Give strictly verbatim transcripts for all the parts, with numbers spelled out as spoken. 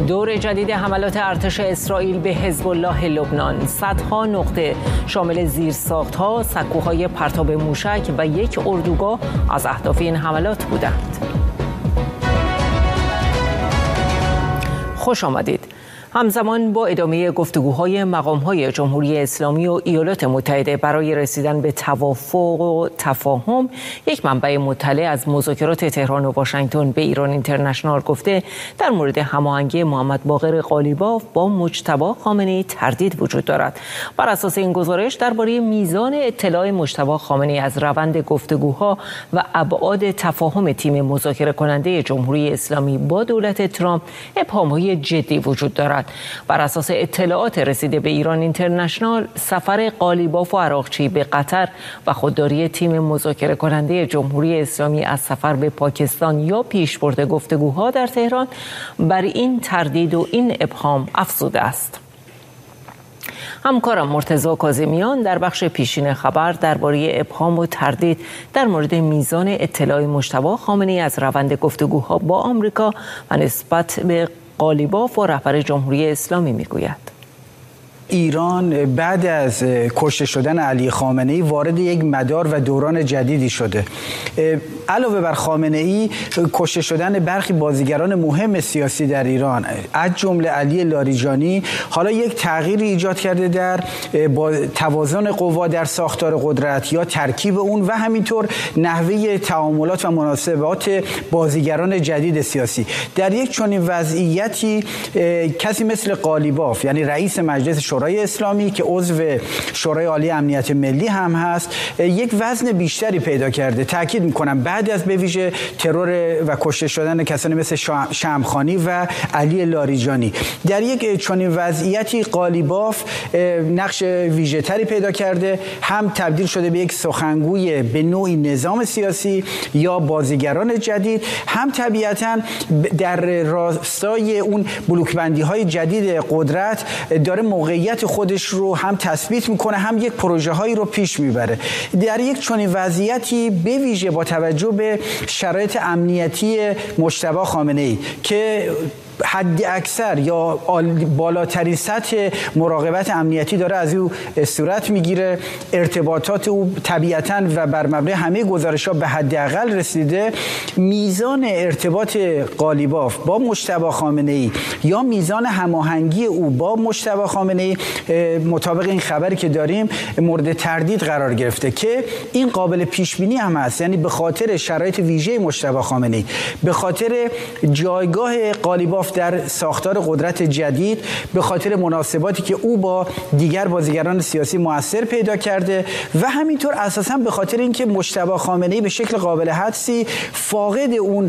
دور جدید حملات ارتش اسرائیل به حزب الله لبنان، صدها نقطه شامل زیرساخت‌ها، سکوهای پرتاب موشک و یک اردوگاه از اهداف این حملات بودند. خوش آمدید. همزمان با ادامه گفتگوهای مقام‌های جمهوری اسلامی و ایالات متحده برای رسیدن به توافق و تفاهم، یک منبع مطلع از مذاکرات تهران و واشنگتن به ایران اینترنشنال گفته در مورد هماهنگی محمد باقر قالیباف با مجتبی خامنه‌ای تردید وجود دارد. بر اساس این گزارش درباره میزان اطلاع مجتبی خامنه‌ای از روند گفتگوها و ابعاد تفاهم تیم مذاکره کننده جمهوری اسلامی با دولت ترامپ ابهام‌های جدی وجود دارد. بر اساس اطلاعات رسیده به ایران اینترنشنال، سفر قالیباف و عراقچی به قطر و خودداری تیم مذاکره کننده جمهوری اسلامی از سفر به پاکستان یا پیشبرد گفتگوها در تهران بر این تردید و این ابهام افزوده است. همکارم مرتضی کاظمیان در بخش پیشین خبر درباره ابهام و تردید در مورد میزان اطلاع مجتبی خامنه‌ای از روند گفتگوها با آمریکا و نسبت به قالیباف و رهبر جمهوری اسلامی میگوید. ایران بعد از کشته شدن علی خامنه‌ای وارد یک مدار و دوران جدیدی شده. علاوه بر خامنه‌ای، کشته شدن برخی بازیگران مهم سیاسی در ایران از جمله علی لاریجانی حالا یک تغییری ایجاد کرده در توازن قوا در ساختار قدرت یا ترکیب اون و همینطور نحوه تعاملات و مناسبات بازیگران جدید سیاسی. در یک چنین وضعیتی کسی مثل قالیباف، یعنی رئیس مجلس شورای اسلامی که عضو شورای عالی امنیت ملی هم هست، یک وزن بیشتری پیدا کرده. تاکید میکنم بعد از به ویژه ترور و کشته شدن کسانی مثل شمخانی و علی لاریجانی، در یک چنین وضعیتی قالیباف نقش ویژه تری پیدا کرده، هم تبدیل شده به یک سخنگوی به نوعی نظام سیاسی یا بازیگران جدید، هم طبیعتاً در راستای اون بلوکبندی های جدید قدرت داره موقعیت خودش رو هم تثبیت میکنه، هم یک پروژه هایی رو پیش میبره. در یک چنین وضعیتی به ویژه با توجه به شرایط امنیتی مجتبی خامنه‌ای که حد اکثر یا بالاترین سطح مراقبت امنیتی داره از او صورت میگیره، ارتباطات او طبیعتاً و بر مبنای همه گزارش‌ها به حداقل رسیده، میزان ارتباط قالیباف با مجتبی خامنه‌ای یا میزان هماهنگی او با مجتبی خامنه‌ای مطابق این خبری که داریم مورد تردید قرار گرفته که این قابل پیش بینی هم هست. یعنی به خاطر شرایط ویژه مجتبی خامنه‌ای، به خاطر جایگاه قالیباف در ساختار قدرت جدید، به خاطر مناسباتی که او با دیگر بازیگران سیاسی مؤثر پیدا کرده و همینطور اساساً به خاطر اینکه مجتبی خامنه‌ای به شکل قابل حدسی فاقد اون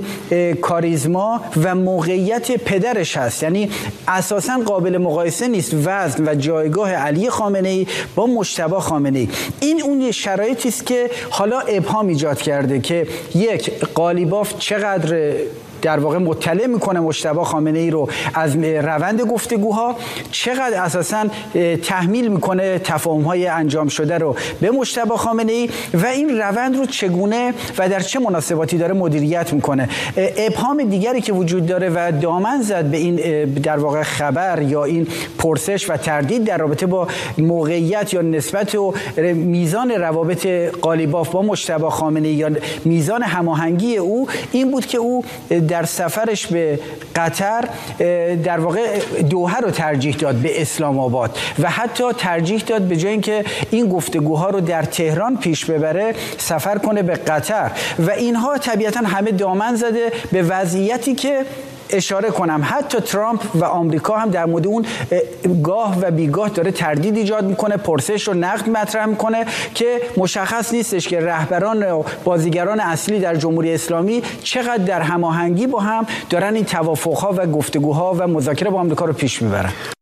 کاریزما و موقعیت پدرش هست. یعنی اساساً قابل مقایسه نیست وزن و جایگاه علی خامنه‌ای با مجتبی خامنه‌ای. این اون شرایطی است که حالا ابهام ایجاد کرده که یک، قالیباف چقدر در واقع مطلع میکنه مجتبی خامنه‌ای رو از روند گفتگوها، چقدر اساساً تحمیل میکنه تفاهم‌های انجام شده رو به مجتبی خامنه‌ای و این روند رو چگونه و در چه مناسباتی داره مدیریت میکنه. ابهام دیگری که وجود داره و دامن زد به این در واقع خبر یا این پرسش و تردید در رابطه با موقعیت یا نسبت و میزان روابط قالیباف با مجتبی خامنه‌ای یا میزان هماهنگی او، این بود که او در سفرش به قطر در واقع دوحه رو ترجیح داد به اسلام آباد و حتی ترجیح داد به جای اینکه این گفتگوها رو در تهران پیش ببره سفر کنه به قطر و اینها طبیعتاً همه دامن زده به وضعیتی که اشاره کنم حتی ترامپ و آمریکا هم در مورد اون گاه و بیگاه داره تردید ایجاد میکنه، پرسش رو نقد مطرح میکنه که مشخص نیستش که رهبران و بازیگران اصلی در جمهوری اسلامی چقدر در هماهنگی با هم دارن این توافقها و گفتگوها و مذاکره با آمریکا رو پیش میبرن.